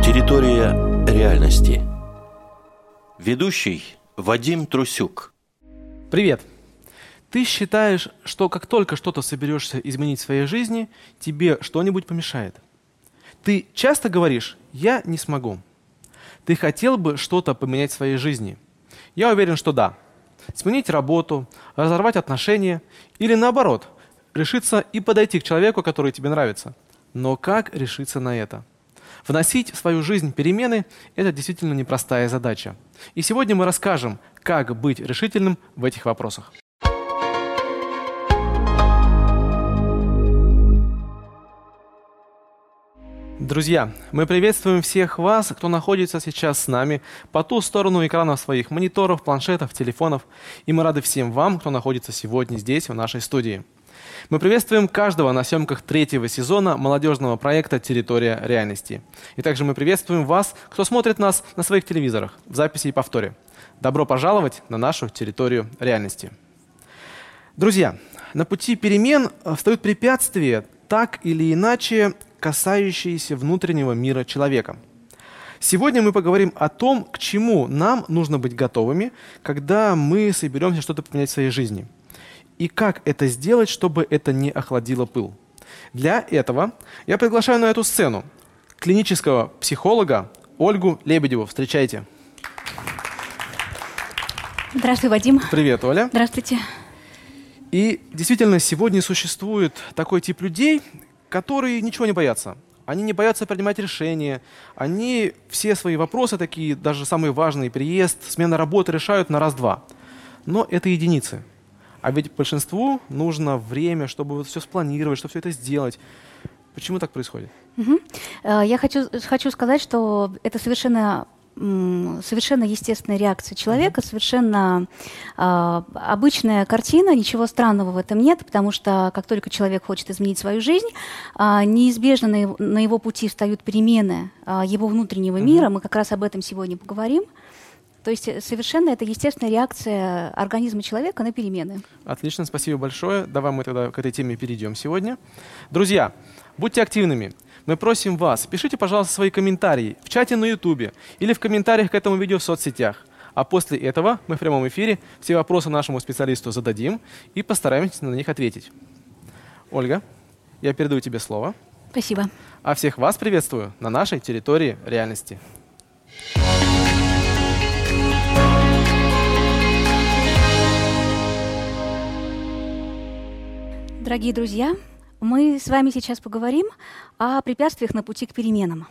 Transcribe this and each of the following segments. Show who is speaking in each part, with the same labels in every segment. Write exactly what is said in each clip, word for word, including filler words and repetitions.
Speaker 1: Территория реальности. Ведущий Вадим Трусюк.
Speaker 2: Привет! Ты считаешь, что как только что-то соберешься изменить в своей жизни, тебе что-нибудь помешает? Ты часто говоришь «я не смогу». Ты хотел бы что-то поменять в своей жизни? Я уверен, что да. Сменить работу, разорвать отношения или наоборот, решиться и подойти к человеку, который тебе нравится. Но как решиться на это? Вносить в свою жизнь перемены – это действительно непростая задача. И сегодня мы расскажем, как быть решительным в этих вопросах. Друзья, мы приветствуем всех вас, кто находится сейчас с нами по ту сторону экранов своих мониторов, планшетов, телефонов. И мы рады всем вам, кто находится сегодня здесь, в нашей студии. Мы приветствуем каждого на съемках третьего сезона молодежного проекта «Территория реальности». И также мы приветствуем вас, кто смотрит нас на своих телевизорах, в записи и повторе. Добро пожаловать на нашу территорию реальности. Друзья, на пути перемен встают препятствия, так или иначе касающиеся внутреннего мира человека. Сегодня мы поговорим о том, к чему нам нужно быть готовыми, когда мы соберемся что-то поменять в своей жизни. И как это сделать, чтобы это не охладило пыл. Для этого я приглашаю на эту сцену клинического психолога Ольгу Лебедеву. Встречайте.
Speaker 3: Здравствуй, Вадим.
Speaker 2: Привет, Оля.
Speaker 3: Здравствуйте.
Speaker 2: И действительно, сегодня существует такой тип людей, которые ничего не боятся. Они не боятся принимать решения. Они все свои вопросы, такие даже самые важные, переезд, смена работы, решают на раз-два. Но это единицы. А ведь большинству нужно время, чтобы вот все спланировать, чтобы все это сделать. Почему так происходит?
Speaker 3: Угу. Я хочу, хочу сказать, что это совершенно, совершенно естественная реакция человека, угу. совершенно э, обычная картина, ничего странного в этом нет, потому что как только человек хочет изменить свою жизнь, э, неизбежно на его, на его пути встают перемены э, его внутреннего угу. мира. Мы как раз об этом сегодня поговорим. То есть совершенно это естественная реакция организма человека на перемены.
Speaker 2: Отлично, спасибо большое. Давай мы тогда к этой теме перейдем сегодня. Друзья, будьте активными. Мы просим вас, пишите, пожалуйста, свои комментарии в чате на Ютубе или в комментариях к этому видео в соцсетях. А после этого мы в прямом эфире все вопросы нашему специалисту зададим и постараемся на них ответить. Ольга, я передаю тебе слово.
Speaker 3: Спасибо.
Speaker 2: А всех вас приветствую на нашей территории реальности.
Speaker 3: Дорогие друзья, мы с вами сейчас поговорим о препятствиях на пути к переменам.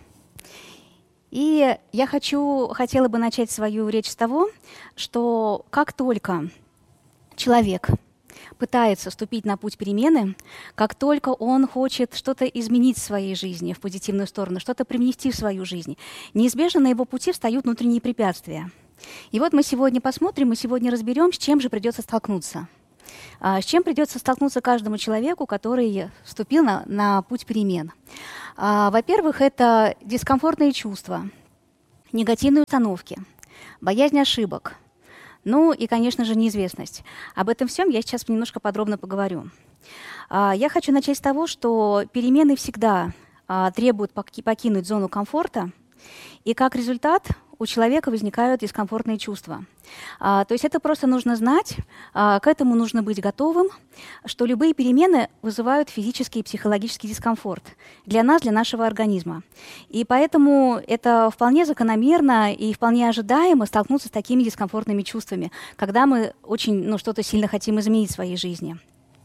Speaker 3: И я хочу, хотела бы начать свою речь с того, что как только человек пытается ступить на путь перемены, как только он хочет что-то изменить в своей жизни в позитивную сторону, что-то привнести в свою жизнь, неизбежно на его пути встают внутренние препятствия. И вот мы сегодня посмотрим, мы сегодня разберем, с чем же придется столкнуться. С чем придется столкнуться каждому человеку, который вступил на, на путь перемен? Во-первых, это дискомфортные чувства, негативные установки, боязнь ошибок, ну и, конечно же, неизвестность. Об этом всем я сейчас немножко подробно поговорю. Я хочу начать с того, что перемены всегда требуют покинуть зону комфорта, и как результат у человека возникают дискомфортные чувства. А, то есть это просто нужно знать, а, к этому нужно быть готовым, что любые перемены вызывают физический и психологический дискомфорт для нас, для нашего организма. И поэтому это вполне закономерно и вполне ожидаемо столкнуться с такими дискомфортными чувствами, когда мы очень, ну, что-то сильно хотим изменить в своей жизни.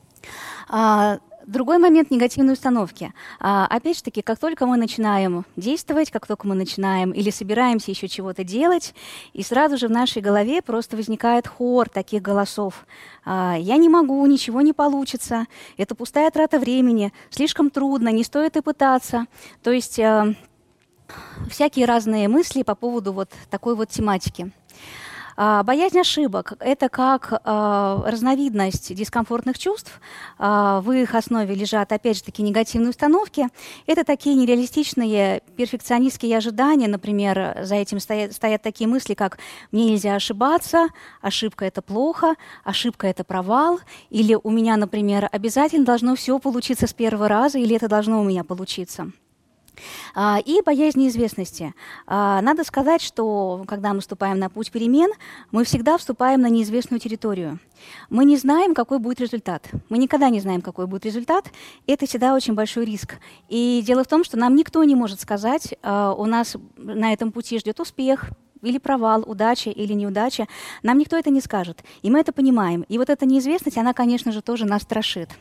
Speaker 3: А, Другой момент — негативной установки. А, опять же таки, как только мы начинаем действовать, как только мы начинаем или собираемся еще чего-то делать, и сразу же в нашей голове просто возникает хор таких голосов. А, «Я не могу, ничего не получится, это пустая трата времени, слишком трудно, не стоит и пытаться». То есть а, всякие разные мысли по поводу вот такой вот тематики. А, боязнь ошибок — это как а, разновидность дискомфортных чувств. А, в их основе лежат, опять же, такие негативные установки. Это такие нереалистичные перфекционистские ожидания. Например, за этим стоят, стоят такие мысли, как «мне нельзя ошибаться», «ошибка — это плохо», «ошибка — это провал», или «у меня, например, обязательно должно все получиться с первого раза», или «это должно у меня получиться». И боязнь неизвестности. Надо сказать, что когда мы вступаем на путь перемен, мы всегда вступаем на неизвестную территорию. Мы не знаем, какой будет результат. Мы никогда не знаем, какой будет результат. Это всегда очень большой риск. И дело в том, что нам никто не может сказать, у нас на этом пути ждет успех, или провал, удача или неудача. Нам никто это не скажет. И мы это понимаем. И вот эта неизвестность, она, конечно же, тоже нас страшит.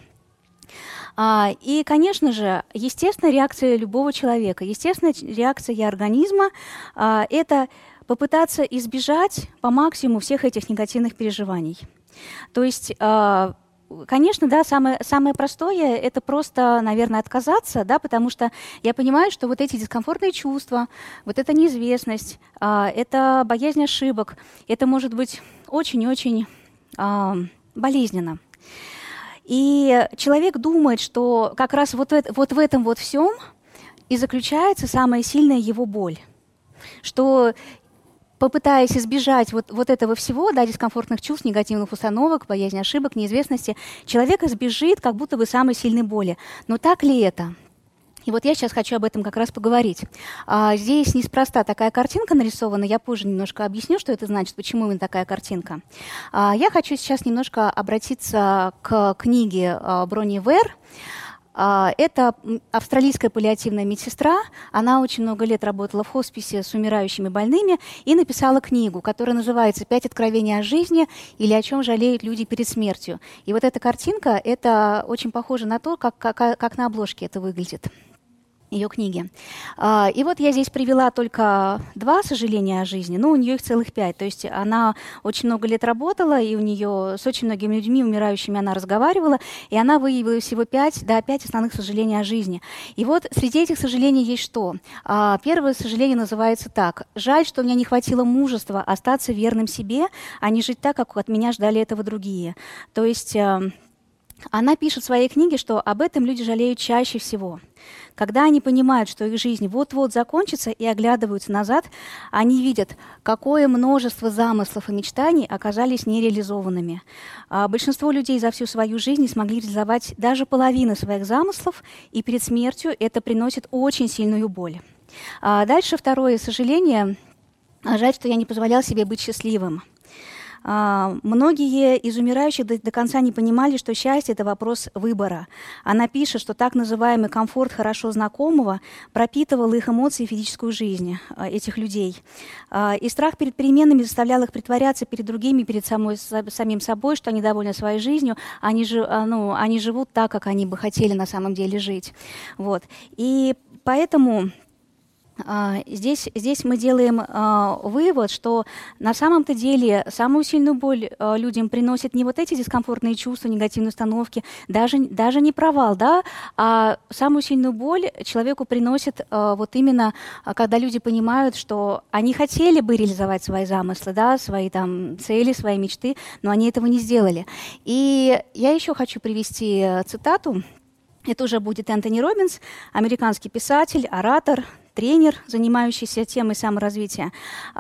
Speaker 3: И, конечно же, естественная реакция любого человека, естественная реакция организма – это попытаться избежать по максимуму всех этих негативных переживаний. То есть, конечно, да, самое, самое простое – это просто, наверное, отказаться, да, потому что я понимаю, что вот эти дискомфортные чувства, вот эта неизвестность, это боязнь ошибок, это может быть очень-очень болезненно. И человек думает, что как раз вот, это, вот в этом вот всем и заключается самая сильная его боль. Что, попытаясь избежать вот, вот этого всего, да, дискомфортных чувств, негативных установок, боязни ошибок, неизвестности, человек избежит как будто бы самой сильной боли. Но так ли это? И вот я сейчас хочу об этом как раз поговорить. А, здесь неспроста такая картинка нарисована, я позже немножко объясню, что это значит, почему именно такая картинка. А, я хочу сейчас немножко обратиться к книге а, Бронни Вэр. А, это австралийская паллиативная медсестра, она очень много лет работала в хосписе с умирающими больными и написала книгу, которая называется «Пять откровений о жизни» или «О чем жалеют люди перед смертью». И вот эта картинка, это очень похоже на то, как, как, как на обложке это выглядит. Ее книги. И вот я здесь привела только два сожаления о жизни, но у нее их целых пять. То есть она очень много лет работала, и у нее с очень многими людьми, умирающими, она разговаривала, и она выявила всего пять, да, пять основных сожалений о жизни. И вот среди этих сожалений есть что? Первое сожаление называется так. «Жаль, что у меня не хватило мужества остаться верным себе, а не жить так, как от меня ждали этого другие». То есть она пишет в своей книге, что об этом люди жалеют чаще всего. Когда они понимают, что их жизнь вот-вот закончится и оглядываются назад, они видят, какое множество замыслов и мечтаний оказались нереализованными. А большинство людей за всю свою жизнь не смогли реализовать даже половину своих замыслов, и перед смертью это приносит очень сильную боль. А дальше второе сожаление. Жаль, что я не позволял себе быть счастливым. Uh, многие из умирающих до, до конца не понимали, что счастье – это вопрос выбора. Она пишет, что так называемый комфорт хорошо знакомого пропитывал их эмоции и физическую жизнь uh, этих людей. Uh, и страх перед переменами заставлял их притворяться перед другими, перед самой, самим собой, что они довольны своей жизнью, они, жи, uh, ну, они живут так, как они бы хотели на самом деле жить. Вот. И поэтому... Здесь, здесь мы делаем э, вывод, что на самом-то деле самую сильную боль э, людям приносят не вот эти дискомфортные чувства, негативные установки, даже, даже не провал, да, а самую сильную боль человеку приносит э, вот именно, когда люди понимают, что они хотели бы реализовать свои замыслы, да, свои там цели, свои мечты, но они этого не сделали. И я еще хочу привести цитату. Это уже будет Энтони Роббинс, американский писатель, оратор, тренер, занимающийся темой саморазвития.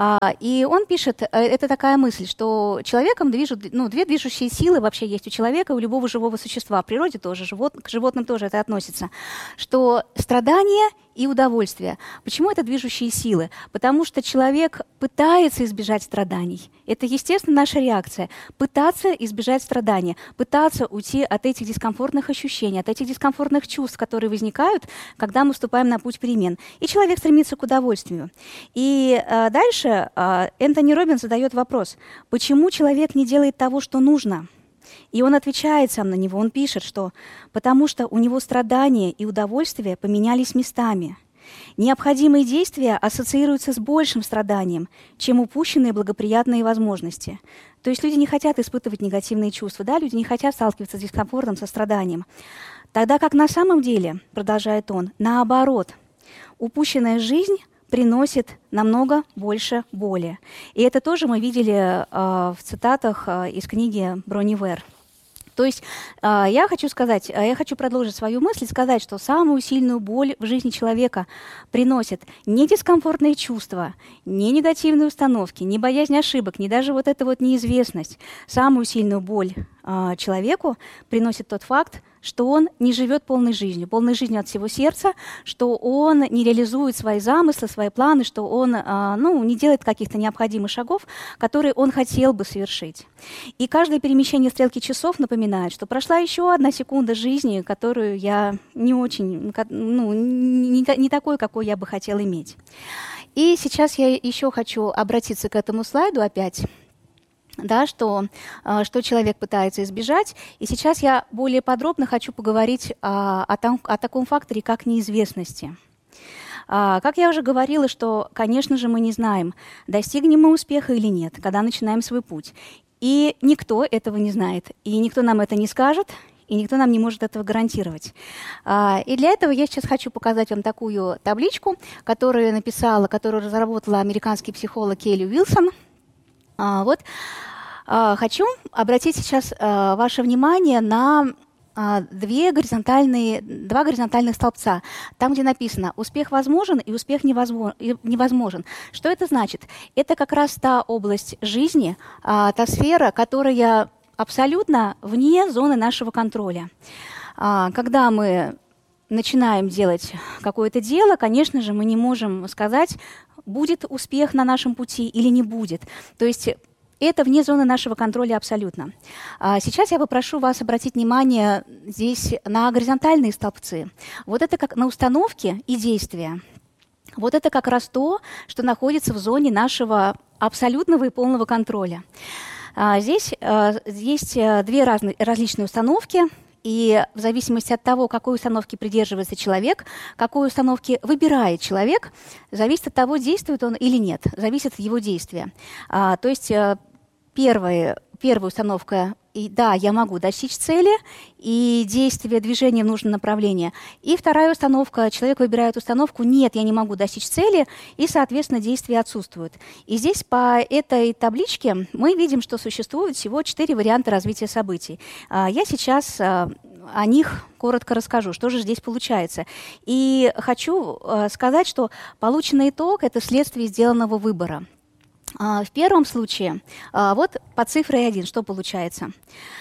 Speaker 3: И он пишет, это такая мысль, что человеком движут, ну, две движущие силы вообще есть у человека, у любого живого существа. В природе тоже, живот, к животным тоже это относится. Что страдание и удовольствие. Почему это движущие силы? Потому что человек пытается избежать страданий. Это, естественно, наша реакция. Пытаться избежать страдания, пытаться уйти от этих дискомфортных ощущений, от этих дискомфортных чувств, которые возникают, когда мы вступаем на путь перемен. И человек стремится к удовольствию. И э, дальше э, Энтони Роббинс задает вопрос, почему человек не делает того, что нужно? И он отвечает сам на него, он пишет, что потому что у него страдания и удовольствие поменялись местами. Необходимые действия ассоциируются с большим страданием, чем упущенные благоприятные возможности. То есть люди не хотят испытывать негативные чувства, да? Люди не хотят сталкиваться с дискомфортом, со страданием. Тогда как на самом деле, продолжает он, наоборот, упущенная жизнь приносит намного больше боли. И это тоже мы видели э, в цитатах э, из книги Бронни Вэр. То есть э, я хочу сказать, э, я хочу продолжить свою мысль, сказать, что самую сильную боль в жизни человека приносит не дискомфортные чувства, не негативные установки, не боязнь ошибок, не даже вот эта вот неизвестность. Самую сильную боль э, человеку приносит тот факт, что он не живет полной жизнью, полной жизнью от всего сердца, что он не реализует свои замыслы, свои планы, что он ну, не делает каких-то необходимых шагов, которые он хотел бы совершить. И каждое перемещение стрелки часов напоминает, что прошла еще одна секунда жизни, которую я не очень, ну, не, не такой, какой я бы хотела иметь. И сейчас я еще хочу обратиться к этому слайду опять. Да, что, что человек пытается избежать. И сейчас я более подробно хочу поговорить о, о, том, о таком факторе, как неизвестности. Как я уже говорила, что, конечно же, мы не знаем, достигнем мы успеха или нет, когда начинаем свой путь. И никто этого не знает, и никто нам это не скажет, и никто нам не может этого гарантировать. И для этого я сейчас хочу показать вам такую табличку, которую написала, которую разработала американский психолог Келли Уилсон. Вот. Хочу обратить сейчас ваше внимание на две горизонтальные, два горизонтальных столбца, там, где написано «успех возможен» и «успех невозможен». Что это значит? Это как раз та область жизни, та сфера, которая абсолютно вне зоны нашего контроля. Когда мы начинаем делать какое-то дело, конечно же, мы не можем сказать, будет успех на нашем пути или не будет. То есть это вне зоны нашего контроля абсолютно. Сейчас я попрошу вас обратить внимание здесь на горизонтальные столбцы. Вот это как на установке и действия. Вот это как раз то, что находится в зоне нашего абсолютного и полного контроля. Здесь есть две разные, различные установки. И в зависимости от того, какой установки придерживается человек, какой установки выбирает человек, зависит от того, действует он или нет, зависит от его действия. А, то есть первая, первая установка и да, я могу достичь цели, и действие, движение в нужном направлении. И вторая установка, человек выбирает установку, нет, я не могу достичь цели, и, соответственно, действия отсутствуют. И здесь по этой табличке мы видим, что существует всего четыре варианта развития событий. Я сейчас о них коротко расскажу, что же здесь получается. И хочу сказать, что полученный итог – это следствие сделанного выбора. В первом случае, вот по цифре один, что получается?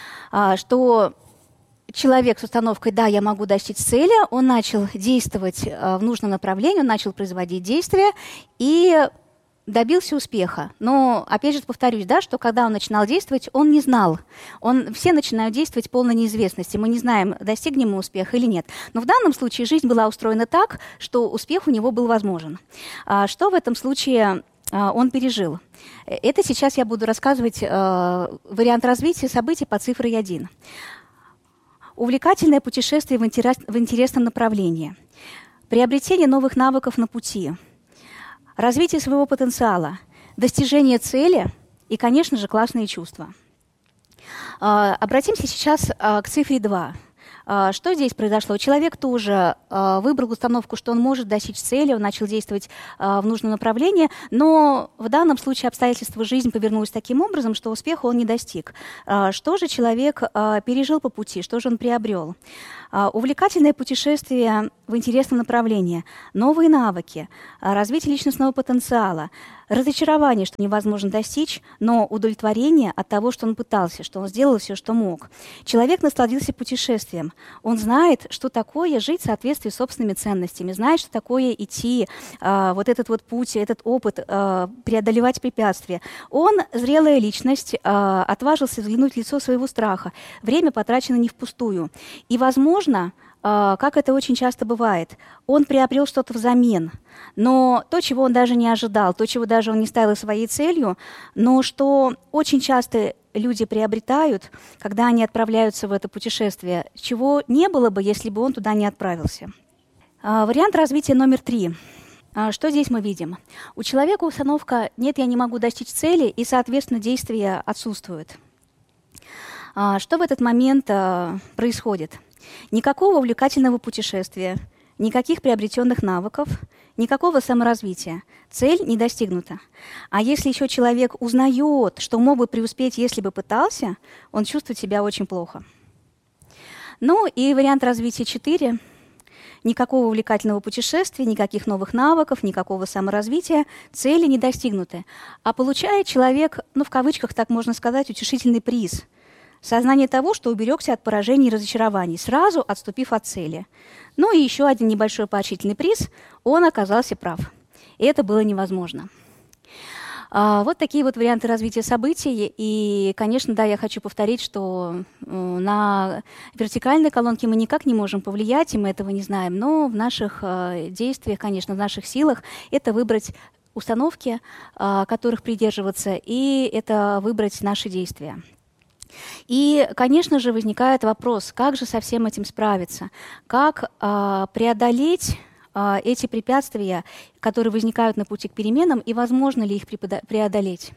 Speaker 3: Что человек с установкой «да, я могу достичь цели», он начал действовать в нужном направлении, он начал производить действия и добился успеха. Но, опять же, повторюсь, да, что когда он начинал действовать, он не знал. Он, все начинают действовать в полной неизвестности. Мы не знаем, достигнем мы успеха или нет. Но в данном случае жизнь была устроена так, что успех у него был возможен. Что в этом случае он пережил? Это сейчас я буду рассказывать э, вариант развития событий по цифре один. Увлекательное путешествие в, интерес, в интересном направлении. Приобретение новых навыков на пути. Развитие своего потенциала. Достижение цели и, конечно же, классные чувства. Э, обратимся сейчас э, к цифре два. Что здесь произошло? Человек тоже э, выбрал установку, что он может достичь цели, он начал действовать э, в нужном направлении, но в данном случае обстоятельства жизни повернулись таким образом, что успеха он не достиг. Э, что же человек э, пережил по пути, что же он приобрел? Э, увлекательное путешествие в интересном направлении, новые навыки, э, развитие личностного потенциала, разочарование, что невозможно достичь, но удовлетворение от того, что он пытался, что он сделал все, что мог. Человек насладился путешествием. Он знает, что такое жить в соответствии с собственными ценностями, знает, что такое идти, э, вот этот вот путь, этот опыт, э, преодолевать препятствия. Он, зрелая личность, э, отважился взглянуть в лицо своего страха. Время потрачено не впустую. И, возможно, как это очень часто бывает, он приобрел что-то взамен, но то, чего он даже не ожидал, то, чего даже он не ставил своей целью, но что очень часто люди приобретают, когда они отправляются в это путешествие, чего не было бы, если бы он туда не отправился. Вариант развития номер три. Что здесь мы видим? У человека установка «нет, я не могу достичь цели», и, соответственно, действия отсутствуют. Что в этот момент происходит? Никакого увлекательного путешествия, никаких приобретенных навыков, никакого саморазвития. Цель не достигнута. А если еще человек узнает, что мог бы преуспеть, если бы пытался, он чувствует себя очень плохо. Ну и вариант развития четыре. Никакого увлекательного путешествия, никаких новых навыков, никакого саморазвития, цели не достигнуты. А получает человек, ну в кавычках так можно сказать, утешительный приз. Сознание того, что уберегся от поражений и разочарований, сразу отступив от цели. Ну и еще один небольшой поощрительный приз – он оказался прав. И это было невозможно. А, вот такие вот варианты развития событий. И, конечно, да, я хочу повторить, что на вертикальной колонке мы никак не можем повлиять, и мы этого не знаем. Но в наших действиях, конечно, в наших силах это выбрать установки, которых придерживаться, и это выбрать наши действия. И, конечно же, возникает вопрос, как же со всем этим справиться, как а, преодолеть а, эти препятствия, которые возникают на пути к переменам, и возможно ли их преодолеть.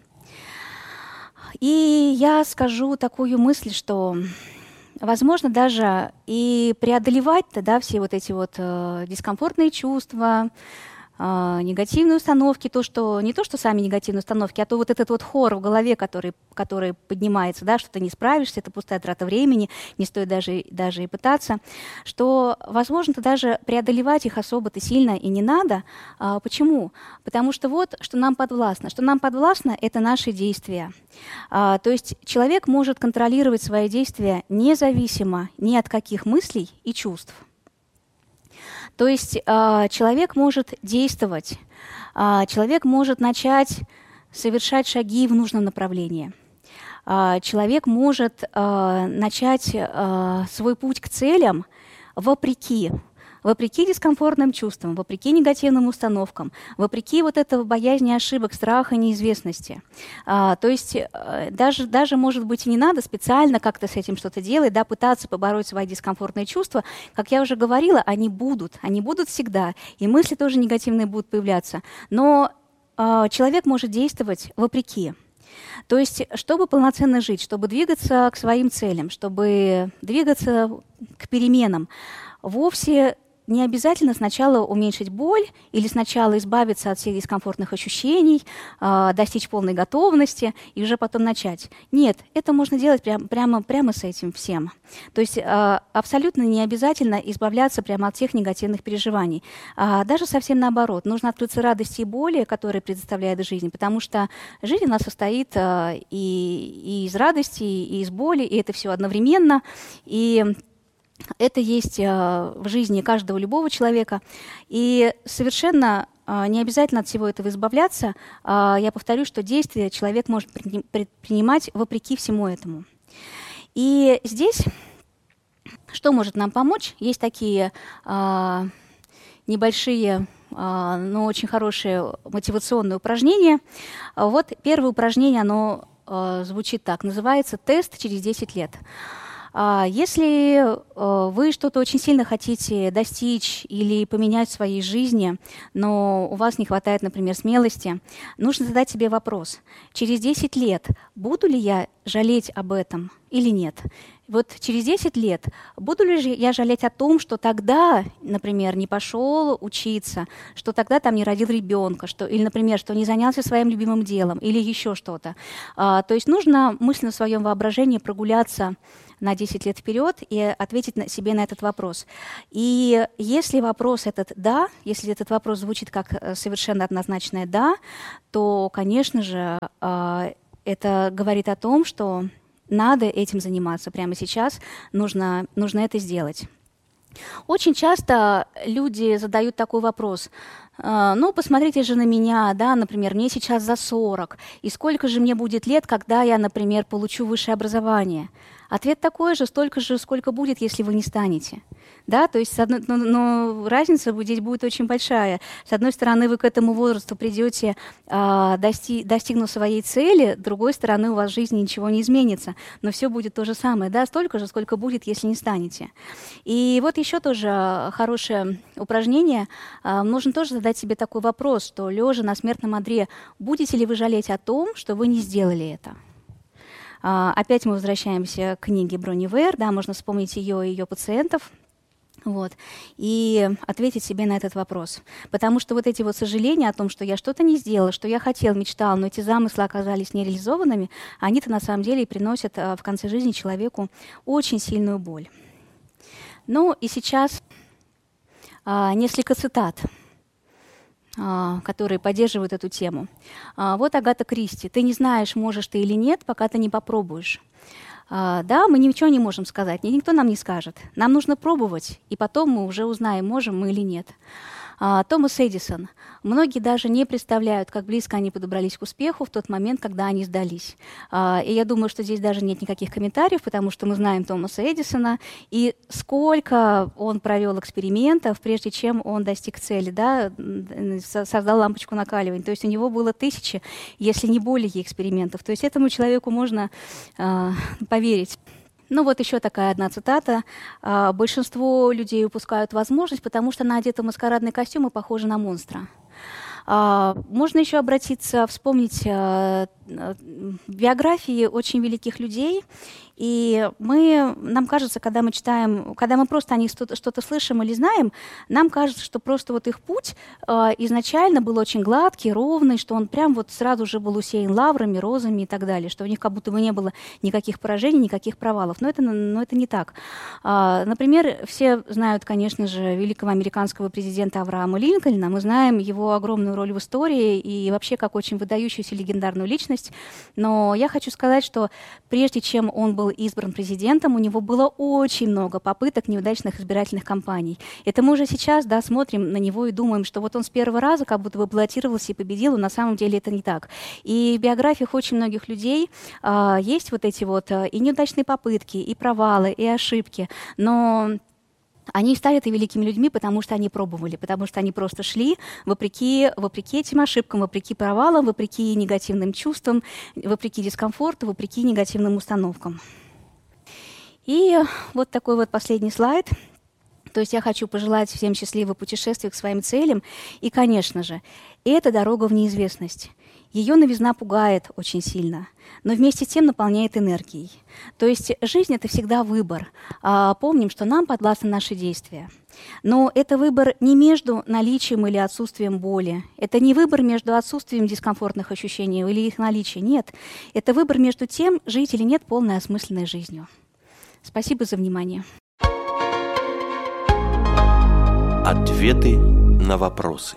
Speaker 3: И я скажу такую мысль, что возможно даже и преодолевать-то, да, все вот эти вот э, дискомфортные чувства, негативные установки, то, что, не то, что сами негативные установки, а то вот этот вот хор в голове, который, который поднимается, да, что ты не справишься, это пустая трата времени, не стоит даже, даже и пытаться, что, возможно, даже преодолевать их особо-то сильно и не надо. А, почему? Потому что вот, что нам подвластно. Что нам подвластно, это наши действия. А, то есть человек может контролировать свои действия независимо ни от каких мыслей и чувств. То есть э, человек может действовать, э, человек может начать совершать шаги в нужном направлении. Э, человек может э, начать э, свой путь к целям вопреки. Вопреки дискомфортным чувствам, вопреки негативным установкам, вопреки вот этого боязни ошибок, страха, неизвестности. А, то есть а, даже, даже, может быть, и не надо специально как-то с этим что-то делать, да, пытаться побороть свои дискомфортные чувства. Как я уже говорила, они будут, они будут всегда, и мысли тоже негативные будут появляться. Но а, человек может действовать вопреки. То есть, чтобы полноценно жить, чтобы двигаться к своим целям, чтобы двигаться к переменам, вовсе не обязательно сначала уменьшить боль или сначала избавиться от всех дискомфортных ощущений, э, достичь полной готовности и уже потом начать. Нет, это можно делать прям, прямо, прямо с этим всем. То есть э, абсолютно не обязательно избавляться прямо от всех негативных переживаний. А даже совсем наоборот. Нужно открыться радости и боли, которые предоставляет жизнь, потому что жизнь у нас состоит э, и, и из радости, и из боли, и это все одновременно. И это есть в жизни каждого любого человека. И совершенно не обязательно от всего этого избавляться. Я повторю, что действия человек может предпринимать вопреки всему этому. И здесь что может нам помочь? Есть такие небольшие, но очень хорошие мотивационные упражнения. Вот первое упражнение, оно звучит так. Называется «Тест через десять лет». Если вы что-то очень сильно хотите достичь или поменять в своей жизни, но у вас не хватает, например, смелости, нужно задать себе вопрос: через десять лет буду ли я жалеть об этом или нет? Вот через десять лет буду ли я жалеть о том, что тогда, например, не пошел учиться, что тогда там не родил ребенка, что, или, например, что не занялся своим любимым делом, или еще что-то. А, то есть нужно мысленно в своем воображении прогуляться на десять лет вперед и ответить на, себе на этот вопрос. И если вопрос этот «да», если этот вопрос звучит как совершенно однозначное «да», то, конечно же, а, это говорит о том, что надо этим заниматься прямо сейчас, нужно, нужно это сделать. Очень часто люди задают такой вопрос: ну, посмотрите же на меня, да, например, мне сейчас за сорок, и сколько же мне будет лет, когда я, например, получу высшее образование? Ответ такой же: столько же, сколько будет, если вы не станете. Да, то есть, но, но разница здесь будет очень большая. С одной стороны, вы к этому возрасту придете, э, дости, достигнув своей цели, с другой стороны, у вас в жизни ничего не изменится, но все будет то же самое, да, столько же, сколько будет, если не станете. И вот еще тоже хорошее упражнение. Э, нужно тоже задать себе такой вопрос, что лежа на смертном одре, будете ли вы жалеть о том, что вы не сделали это? Uh, опять мы возвращаемся к книге Бронни Веер, да, можно вспомнить ее и ее пациентов, вот, и ответить себе на этот вопрос. Потому что вот эти вот сожаления о том, что я что-то не сделала, что я хотел, мечтал, но эти замыслы оказались нереализованными, они-то на самом деле и приносят uh, в конце жизни человеку очень сильную боль. Ну и сейчас uh, несколько цитат, которые поддерживают эту тему. Вот Агата Кристи. «Ты не знаешь, можешь ты или нет, пока ты не попробуешь». А, да, мы ничего не можем сказать, никто нам не скажет. Нам нужно пробовать, и потом мы уже узнаем, можем мы или нет. А, Томас Эдисон. Многие даже не представляют, как близко они подобрались к успеху в тот момент, когда они сдались. А, и я думаю, что здесь даже нет никаких комментариев, потому что мы знаем Томаса Эдисона, и сколько он провел экспериментов, прежде чем он достиг цели, да, создал лампочку накаливания. То есть у него было тысячи, если не более, экспериментов. То есть этому человеку можно а, поверить. Ну вот еще такая одна цитата. «Большинство людей упускают возможность, потому что она одета в маскарадный костюм и похожа на монстра». Можно еще обратиться, вспомнить биографии очень великих людей, и мы, нам кажется, когда мы читаем, когда мы просто о них что-то, что-то слышим или знаем, нам кажется, что просто вот их путь э, изначально был очень гладкий, ровный, что он прям вот сразу же был усеян лаврами, розами и так далее, что у них как будто бы не было никаких поражений, никаких провалов. Но это, но это не так. А, например, все знают, конечно же, великого американского президента Авраама Линкольна. Мы знаем его огромную роль в истории и вообще как очень выдающуюся легендарную личность. Но я хочу сказать, что прежде чем он был избран президентом, у него было очень много попыток неудачных избирательных кампаний. Это мы уже сейчас, да, смотрим на него и думаем, что вот он с первого раза как будто бы баллотировался и победил, но на самом деле это не так. И в биографиях очень многих людей а, есть вот эти вот а, и неудачные попытки, и провалы, и ошибки, но они стали это великими людьми, потому что они пробовали, потому что они просто шли вопреки, вопреки этим ошибкам, вопреки провалам, вопреки негативным чувствам, вопреки дискомфорту, вопреки негативным установкам. И вот такой вот последний слайд. То есть я хочу пожелать всем счастливого путешествия к своим целям. И, конечно же, это дорога в неизвестность. Ее новизна пугает очень сильно, но вместе с тем наполняет энергией. То есть жизнь — это всегда выбор. А, помним, что нам подвластны наши действия. Но это выбор не между наличием или отсутствием боли. Это не выбор между отсутствием дискомфортных ощущений или их наличием. Нет. Это выбор между тем, жить или нет полной осмысленной жизнью. Спасибо за внимание.
Speaker 1: Ответы на вопросы.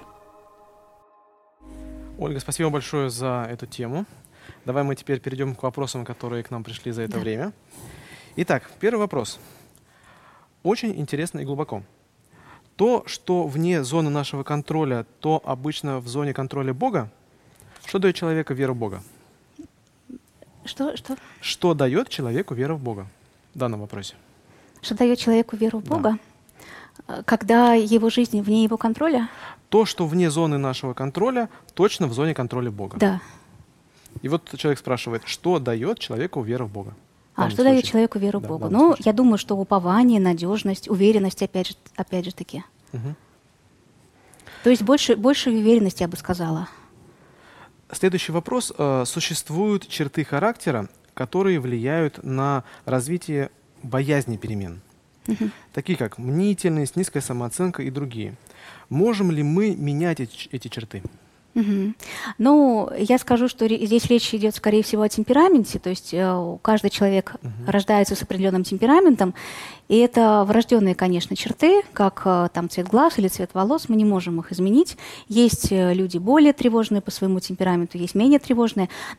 Speaker 2: Ольга, спасибо большое за эту тему. Давай мы теперь перейдем к вопросам, которые к нам пришли за это да. время. Итак, первый вопрос. Очень интересно и глубоко. То, что вне зоны нашего контроля, то обычно в зоне контроля Бога. Что дает человеку веру в Бога?
Speaker 3: Что, что?
Speaker 2: Что дает человеку веру в Бога? В данном вопросе.
Speaker 3: Что дает человеку веру в Бога?
Speaker 2: Да.
Speaker 3: Когда его жизнь вне его контроля?
Speaker 2: То, что вне зоны нашего контроля, точно в зоне контроля Бога.
Speaker 3: Да.
Speaker 2: И вот человек спрашивает, что дает человеку веру в Бога?
Speaker 3: А, что дает человеку веру
Speaker 2: да,
Speaker 3: в Бога? Ну, случае. Я думаю, что упование, надежность, уверенность, опять же, опять же таки.
Speaker 2: Угу.
Speaker 3: То есть больше, больше уверенности, я бы сказала.
Speaker 2: Следующий вопрос. Существуют черты характера, которые влияют на развитие боязни перемен, угу. такие как мнительность, низкая самооценка и другие. Можем ли мы менять эти, эти черты?
Speaker 3: Угу. Ну, я скажу, что здесь речь идет, скорее всего, о темпераменте, то есть э, каждый человек угу. рождается с определенным темпераментом, и это врожденные, конечно, черты, как э, там цвет глаз или цвет волос, мы не можем их изменить. Есть э, люди более тревожные по своему темпераменту, есть менее тревожные,